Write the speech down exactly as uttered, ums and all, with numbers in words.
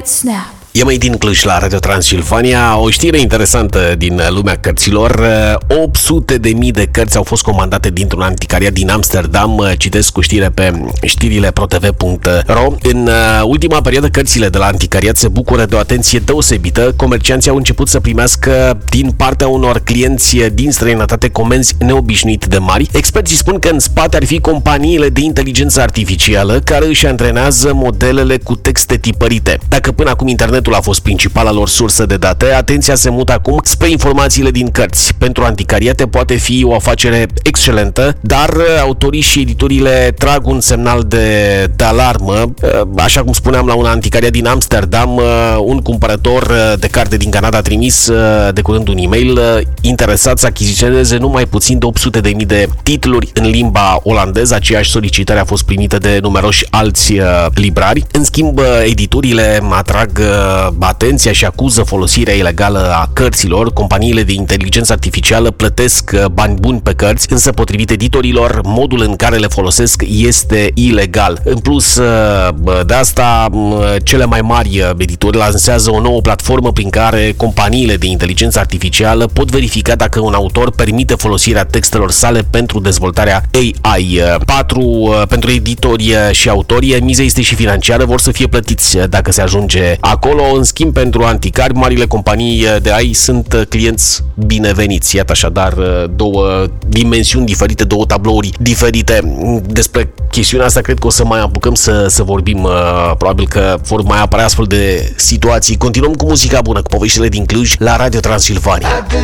Red Snap. E mai din Cluj la Radio Transilvania, o știre interesantă din lumea cărților. opt sute de mii de cărți au fost comandate dintr-un anticariat din Amsterdam. Citesc cu știre pe știrile pro t v punct r o. În ultima perioadă, cărțile de la anticariat se bucură de o atenție deosebită. Comercianții au început să primească din partea unor clienți din străinătate comenzi neobișnuit de mari. Experții spun că în spate ar fi companiile de inteligență artificială care își antrenează modelele cu texte tipărite. Dacă până acum internet a fost principala lor sursă de date, atenția se mută acum spre informațiile din cărți. Pentru anticariate poate fi o afacere excelentă, dar autorii și editorile trag un semnal de, de alarmă. Așa cum spuneam, la un anticariat din Amsterdam, un cumpărător de carte din Canada a trimis de curând un e-mail interesat să achiziționeze numai puțin de opt sute de mii de titluri în limba olandeză. Aceeași solicitare a fost primită de numeroși alți librari. În schimb, editurile atrag atenția și acuză folosirea ilegală a cărților. Companiile de inteligență artificială plătesc bani buni pe cărți, însă potrivit editorilor, modul în care le folosesc este ilegal. În plus de asta, cele mai mari edituri lansează o nouă platformă prin care companiile de inteligență artificială pot verifica dacă un autor permite folosirea textelor sale pentru dezvoltarea A I. Patru, pentru editori și autori, miza este și financiară, vor să fie plătiți dacă se ajunge acolo. În schimb, pentru anticari, marile companii de A I sunt clienți bineveniți. Iată așadar două dimensiuni diferite, două tablouri diferite. Despre chestiunea asta cred că o să mai apucăm să, să vorbim. Probabil că vor mai apărea astfel de situații. Continuăm cu muzica bună, cu poveștile din Cluj la Radio Transilvania.